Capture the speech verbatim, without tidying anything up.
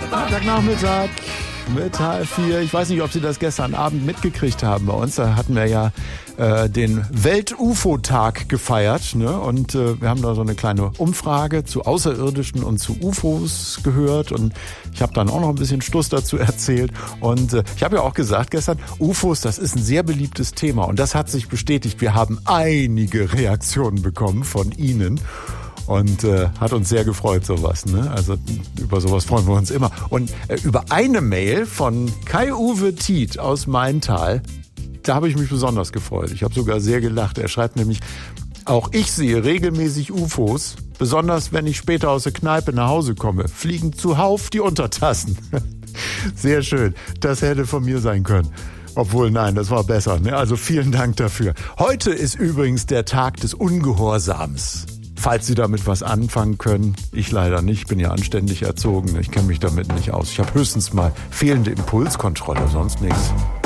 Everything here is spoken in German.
Freitagnachmittag mit H F vier. Ich weiß nicht, ob Sie das gestern Abend mitgekriegt haben bei uns. Da hatten wir ja äh, den Welt-U F O-Tag gefeiert. Ne? Und äh, wir haben da so eine kleine Umfrage zu Außerirdischen und zu U F Os gehört. Und ich habe dann auch noch ein bisschen Stuss dazu erzählt. Und äh, ich habe ja auch gesagt gestern, U F Os, das ist ein sehr beliebtes Thema. Und das hat sich bestätigt. Wir haben einige Reaktionen bekommen von Ihnen. Und äh, hat uns sehr gefreut, sowas. Ne? Also über sowas freuen wir uns immer. Und äh, über eine Mail von Kai-Uwe Tiet aus Maintal, da habe ich mich besonders gefreut. Ich habe sogar sehr gelacht. Er schreibt nämlich, auch ich sehe regelmäßig U F Os, besonders wenn ich später aus der Kneipe nach Hause komme, fliegen zuhauf die Untertassen. Sehr schön. Das hätte von mir sein können. Obwohl, nein, das war besser. Ne? Also vielen Dank dafür. Heute ist übrigens der Tag des Ungehorsams. Falls Sie damit was anfangen können, ich leider nicht, ich bin ja anständig erzogen, ich kenne mich damit nicht aus. Ich habe höchstens mal fehlende Impulskontrolle, sonst nichts.